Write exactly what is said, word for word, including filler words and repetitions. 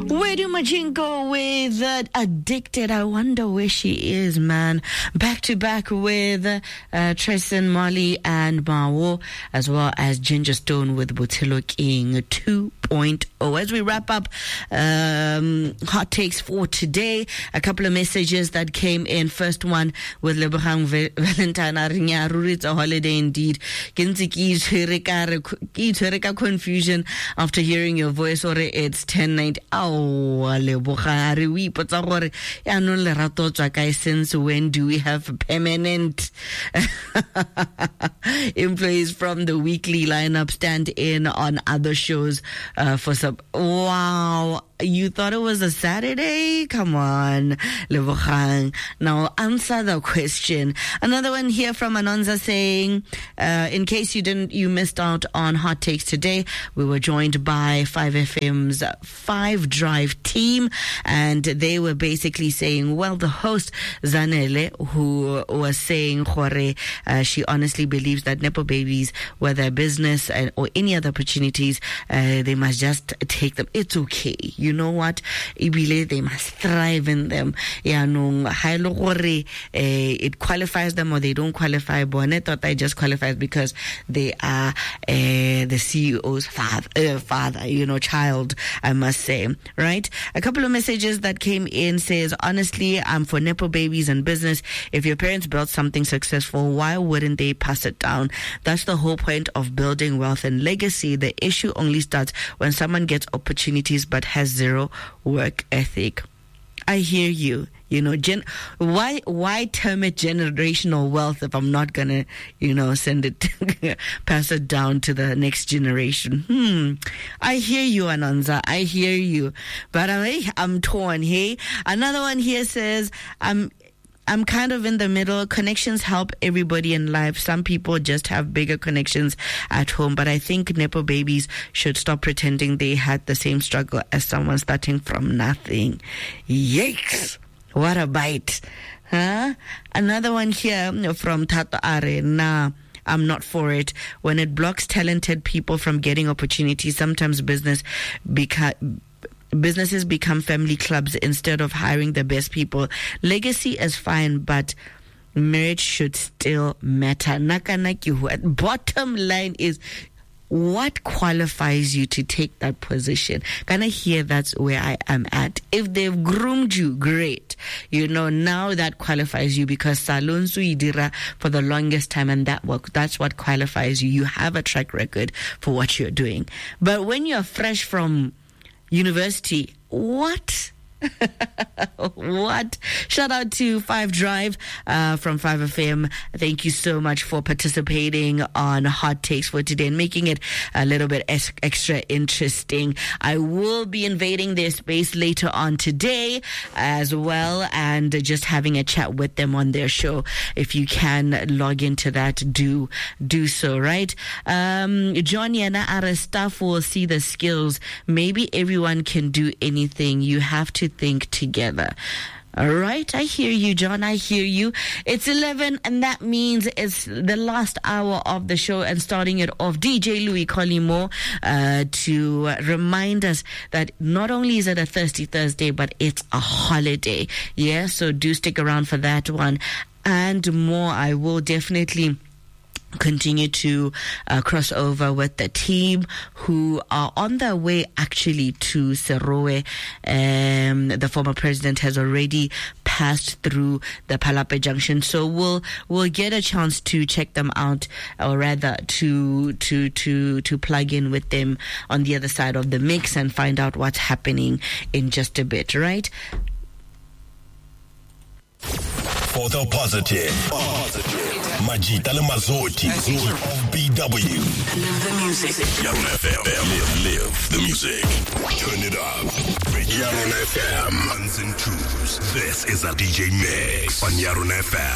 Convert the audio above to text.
Where do Majinko with uh, Addicted? I wonder where she is, man. Back to back with uh, Tresson, Molly, and Mawo, as well as Ginger Stone with Botelo King two point oh. As we wrap up um, hot takes for today, a couple of messages that came in. First one with Lebogang Valentine Arinyaru. It's a holiday indeed. Confusion after hearing your voice, or it's ten ninety. Oh, Lebogang, we put a since when do we have permanent employees from the weekly lineup stand in on other shows uh, for some? Wow, you thought it was a Saturday? Come on, Lebogang. Now answer the question. Another one here from Anonza saying, uh, in case you didn't, you missed out on hot takes today, we were joined by five F M's Five Drive team, and they were basically saying, well, the host Zanele, who was saying, Khore, uh, she honestly believes that Nepo babies, whether business and, or any other opportunities, uh, they must just take them. It's okay. You know what? Ibile, they must thrive in them. Yeah, no, it qualifies them or they don't qualify. But I thought I just qualifies because they are uh, the C E O's father, uh, father, you know, child, I must say, right? A couple of messages that came in says, honestly, I'm for Nepo babies and business. If your parents built something successful, why wouldn't they pass it down? That's the whole point of building wealth and legacy. The issue only starts when someone gets opportunities but has zero work ethic. I hear you. You know, gen- why why term it generational wealth if I'm not gonna, you know, send it, pass it down to the next generation? Hmm. I hear you, Ananza. I hear you, but I'm I'm torn. Hey, another one here says, I'm. I'm kind of in the middle. Connections help everybody in life. Some people just have bigger connections at home. But I think Nepo babies should stop pretending they had the same struggle as someone starting from nothing. Yikes. What a bite. Huh? Another one here from Tato Are. Nah, I'm not for it. When it blocks talented people from getting opportunities, sometimes business beca- businesses become family clubs instead of hiring the best people. Legacy is fine, but merit should still matter. Nakanaki, bottom line is, what qualifies you to take that position? Can I hear that's where I am at? If they've groomed you, great. You know, now that qualifies you because Salon Suidira for the longest time, and that work, that's what qualifies you. You have a track record for what you're doing. But when you're fresh from university, what? What? Shout out to Five Drive uh, from five F M. Thank you so much for participating on Hot Takes for today and making it a little bit es- extra interesting. I will be invading their space later on today as well, and just having a chat with them on their show. If you can log into that, do do so, right? Um, Johnny and our staff will see the skills. Maybe everyone can do anything. You have to think together. All right, I hear you, John. I hear you. It's eleven, and that means it's the last hour of the show. And starting it off, D J Louis Colimo uh, to remind us that not only is it a Thirsty Thursday, but it's a holiday. Yeah, so do stick around for that one and more. I will definitely continue to uh, cross over with the team who are on their way actually to Serowe. Um, the former president has already passed through the Palape Junction, so we'll we'll get a chance to check them out, or rather to to to to plug in with them on the other side of the mix and find out what's happening in just a bit, right? For the positive, positive. Majita le Mazoti of B W. Live the music. Yaron F M. Live, live the music. Turn it up. Yaron F M. Ones and twos. This is a D J mix on Yaron F M.